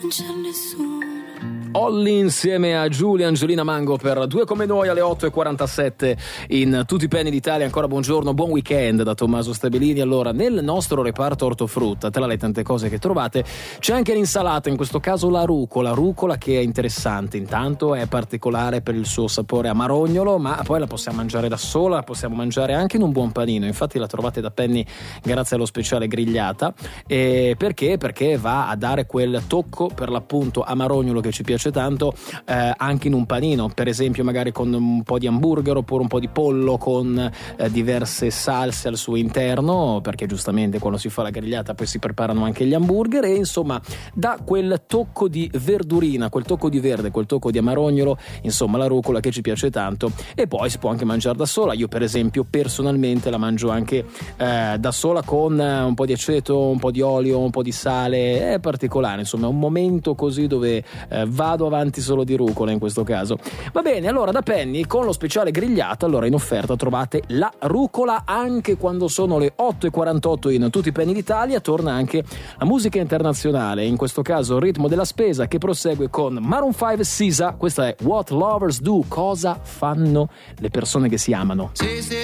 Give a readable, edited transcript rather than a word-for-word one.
non c'è nessuno. Olli insieme a Giulia Angelina Mango per Due come noi alle 8:47 in tutti i penny d'Italia. Ancora buongiorno, buon weekend da Tommaso Stabellini. Allora, nel nostro reparto ortofrutta, tra le tante cose che trovate, c'è anche l'insalata, in questo caso la rucola che è interessante. Intanto è particolare per il suo sapore amarognolo, ma poi la possiamo mangiare da sola, la possiamo mangiare anche in un buon panino. Infatti la trovate da Penny grazie allo speciale grigliata. Perché? Perché va a dare quel tocco, per l'appunto amarognolo, che ci piace tanto, anche in un panino, per esempio magari con un po' di hamburger oppure un po' di pollo con diverse salse al suo interno, perché giustamente quando si fa la grigliata poi si preparano anche gli hamburger, e insomma dà quel tocco di verdurina, quel tocco di verde, quel tocco di amarognolo, insomma la rucola che ci piace tanto. E poi si può anche mangiare da sola. Io per esempio personalmente la mangio anche da sola con un po' di aceto, un po' di olio, un po' di sale. È particolare, insomma è un momento così dove vado avanti solo di rucola in questo caso. Va bene, allora da Penny con lo speciale grigliata, allora in offerta trovate la rucola anche quando sono le 8:48 in tutti i penny d'Italia. Torna anche la musica internazionale, in questo caso il ritmo della spesa, che prosegue con Maroon 5 SZA. Questa è What Lovers Do, cosa fanno le persone che si amano.